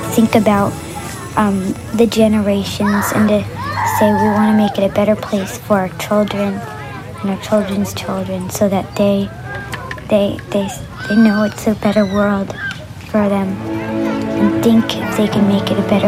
think about the generations and to say we want to make it a better place for our children and our children's children, so that they know it's a better world for them, and think if they can make it a better